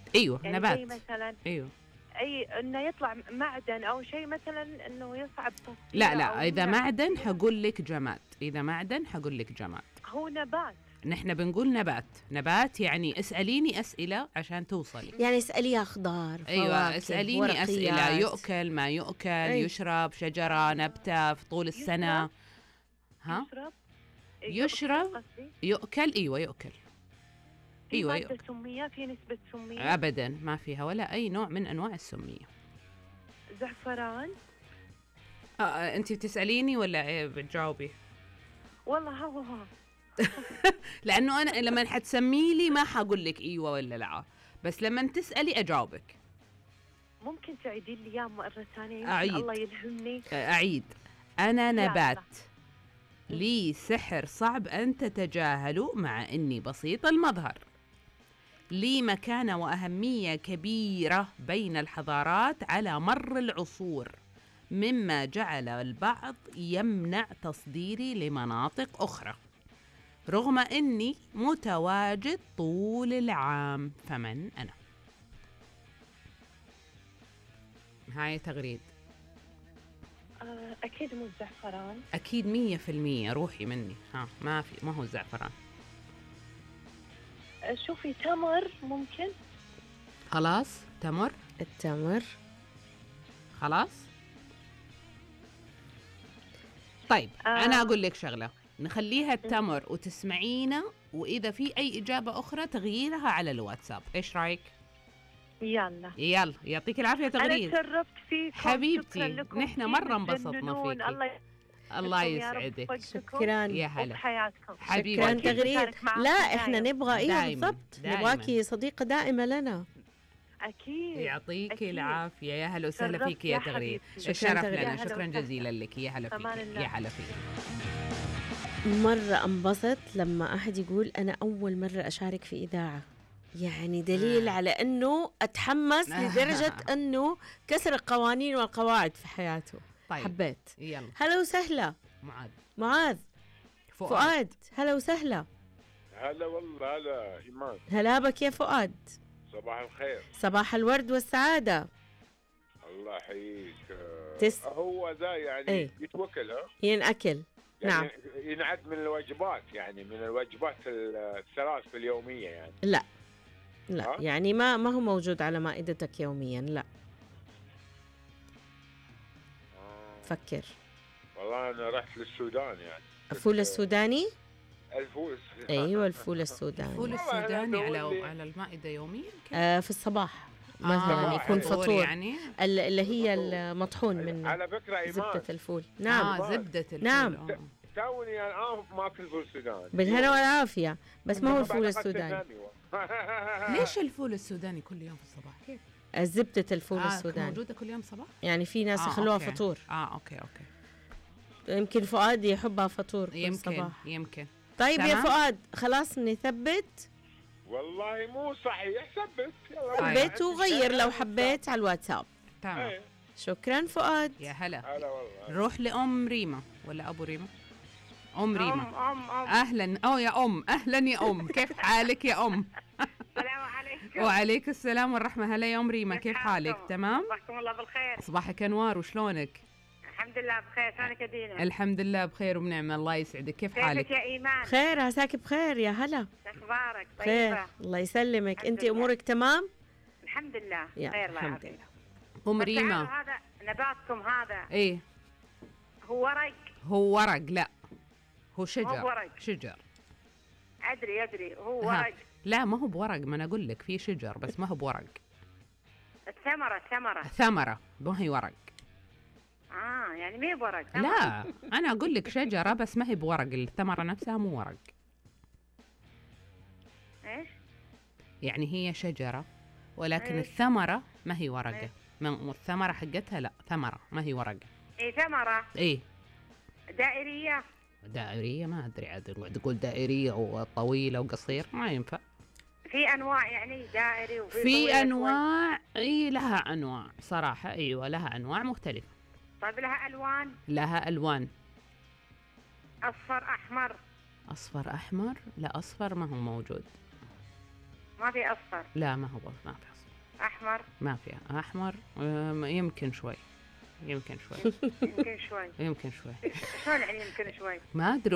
ايوه يعني نبات. زي مثلا ايوه. اي انه يطلع معدن او شيء مثلا انه يصعب تصديره. لا اذا معدن حقول لك جماد، اذا معدن حقول لك جماد. هو نبات. نحن بنقول نبات. نبات يعني اسأليني أسئلة عشان توصلي. يعني اسأليها خضار، أيوة فواكه، اسأليني أسئلة، ورقيات. يؤكل ما يؤكل، يشرب، شجرة، نبتة في طول السنة. ها؟ يشرب يؤكل. أيوة يؤكل. أيوة مادة سمية، في نسبة سمية؟ أبدا ما فيها ولا أي نوع من أنواع السمية. زعفران؟ أنت بتسأليني ولا إيه بتجاوبي؟ والله هو لأنه أنا لما حتسمي لي ما حقول لك أيوة ولا لا، بس لما تسألي أجاوبك. ممكن تعيدي لي إياه مرة ثانية؟ أعيد. الله يلهمني. أعيد. أنا نبات لي سحر صعب أن تتجاهلوا مع أني بسيط المظهر، لي مكانة وأهمية كبيرة بين الحضارات على مر العصور، مما جعل البعض يمنع تصديري لمناطق أخرى رغم أني متواجد طول العام. فمن أنا؟ هاي تغريد. أكيد مو الزعفران. أكيد 100%. روحي مني. ما هو الزعفران. شوفي تمر ممكن. خلاص تمر. التمر خلاص. طيب أنا أقول لك شغلة، نخليها التمر وتسمعينا، وإذا في أي إجابة أخرى تغييرها على الواتساب. إيش رأيك؟ يلا يعطيك العافية تغريد. أنا تشرفت فيكم حبيبتي، نحن مرة انبسطنا فيكي. الله يسعدك. شكرا يا هلا بحياتكم. حبيبتي. شكرا تغريد. لا احنا نبغى ايه بالضبط، نبغاكي صديقة دائمة لنا. أكيد. يعطيك العافية. يا هلا وسهلا فيك يا تغريد. الشرف لنا. شكرا جزيلا لك. يا هلا فيك. يا هلا فيك. مرة انبسط لما أحد يقول أنا أول مرة أشارك في إذاعة، يعني دليل على أنه أتحمس لدرجة أنه كسر القوانين والقواعد في حياته. طيب. حبيت. يلا. هلا وسهلا. معاذ. فؤاد. هلا وسهلا. هلا والله. هلا إيمان. هلا بك يا فؤاد. صباح الخير. صباح الورد والسعادة. الله يحييك. هو ذا يعني ايه؟ يتوكل. ينأكل. يعني نعم. ينعد من الوجبات، يعني من الوجبات الثلاث اليومية يعني. لا يعني ما هو موجود على مائدتك يوميا. لا. فكر. والله أنا رحت للسودان يعني. الفول السوداني. الفول. ايوه الفول السوداني. الفول السوداني على المائدة يوميا. في الصباح مثلا يكون فطور يعني اللي هي المطحون منه. على فكرة إيمان. زبدة الفول. نعم. زبدة الفول. نعم. توني الآن ماكل فول سوداني. بالهنا والعافية، بس ما هو الفول السوداني. ليش الفول السوداني كل يوم في الصباح؟ كيف؟ زبدة الفول السوداني موجودة كل يوم صباح؟ يعني في ناس يخلوها أوكي. فطور. اوكي يمكن فؤاد يحبها فطور كل صباح. يمكن. طيب يا فؤاد خلاص نثبت. والله مو صحيح. ثبت وغير لو حبيت على الواتساب. تمام. شكرا فؤاد. يا هلا. هلا والله. نروح لأم ريما ولا أبو ريما؟ أم ريما. أم. أهلا. يا أم. أهلا يا أم. كيف حالك يا أم؟ السلام عليكم. وعليك السلام والرحمة. هلا يا أم ريما، كيف حالك؟ تمام؟ صباحكم الله بالخير. صباحك أنوار، وشلونك؟ الحمد لله بخير. شلونك يا دينا؟ الحمد لله بخير وبنعمة. الله يسعدك. كيف حالك؟ كيفك يا إيمان؟ بخير. عساك بخير. يا هلا. أخبارك خير. طيبة؟ الله يسلمك. أنت أمورك تمام؟ الحمد لله خير. الحمد لله. أم ريما. هذا نباتكم هذا. إيه؟ هو ورق. هو ورق. لا هو شجر. ورق. شجر. أدري هو ورق. لا ما هو بورق، ما أنا أقول لك في شجر بس ما هو بورق. ثمرة ما هي ورق. يعني ما هي بورق. لا أنا أقول لك شجرة بس ما هي بورق، الثمرة نفسها مو ورق. إيش؟ يعني هي شجرة ولكن الثمرة ما هي ورقة. الثمرة حقتها لا ثمرة ما هي ورقة. ثمرة. دائرية ما أدري عاد تقول دائرية وطويلة وقصير ما ينفع. في أنواع يعني دائري في أنواع. لها أنواع صراحة. أيوة لها أنواع مختلفة. طيب لها ألوان. أصفر أحمر. أصفر أحمر. لا أصفر ما هو موجود. ما في أصفر. لا ما هو، ما في أصفر. أحمر. ما في أحمر. يمكن شوي. يمكن شوي. يمكن شوي. شلون يعني يمكن شوي؟ ما أدري